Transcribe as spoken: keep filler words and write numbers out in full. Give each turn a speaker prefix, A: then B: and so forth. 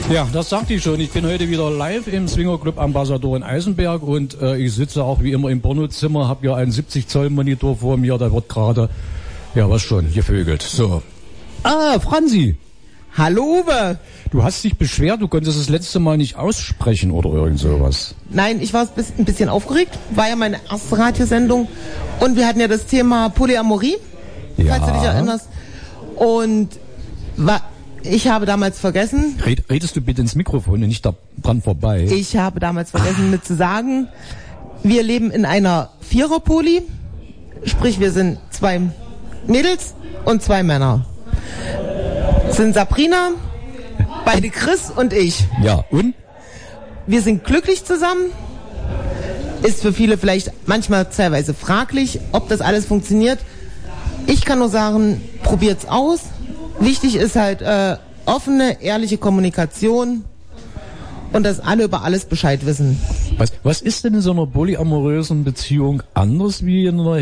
A: Ja, das sagte ich schon. Ich bin heute wieder live im Swingerclub Ambassador in Eisenberg und äh, ich sitze auch wie immer im Pornozimmer, habe ja einen siebzig Zoll Monitor vor mir, da wird gerade, ja was schon, gevögelt. So. Ah, Franzi.
B: Hallo Uwe.
A: Du hast dich beschwert, du konntest das letzte Mal nicht aussprechen oder irgend sowas.
B: Nein, ich war ein bisschen aufgeregt, war ja meine erste Radiosendung und wir hatten ja das Thema Polyamorie, ja. Falls du dich erinnerst. Und war... Ich habe damals vergessen...
A: Red, redest du bitte ins Mikrofon und nicht da dran vorbei?
B: Ich habe damals vergessen mit zu sagen, wir leben in einer Vierer-Poli, sprich wir sind zwei Mädels und zwei Männer. Das sind Sabrina, beide Chris und ich.
A: Ja, und?
B: Wir sind glücklich zusammen. Ist für viele vielleicht manchmal teilweise fraglich, ob das alles funktioniert. Ich kann nur sagen, probiert's aus. Wichtig ist halt äh, offene, ehrliche Kommunikation und dass alle über alles Bescheid wissen.
A: Was, was ist denn in so einer polyamorösen Beziehung anders wie in einer